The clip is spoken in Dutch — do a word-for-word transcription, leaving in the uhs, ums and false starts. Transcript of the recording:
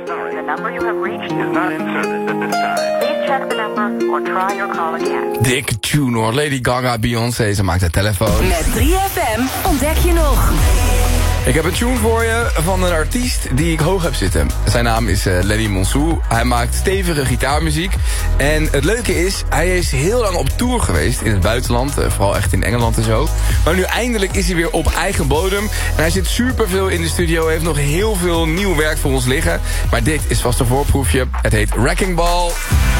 Sorry, the number you have reached is not in service at this time. Please check the number or try your call again. Dikke tune hoor. Lady Gaga, Beyoncé, ze maakt de telefoon. Met drie F M ontdek je nog. Ik heb een tune voor je van een artiest die ik hoog heb zitten. Zijn naam is uh, Lenny Monsou. Hij maakt stevige gitaarmuziek. En het leuke is, hij is heel lang op tour geweest in het buitenland. Uh, vooral echt in Engeland en zo. Maar nu eindelijk is hij weer op eigen bodem. En hij zit superveel in de studio. Heeft nog heel veel nieuw werk voor ons liggen. Maar dit is vast een voorproefje. Het heet Wrecking Ball.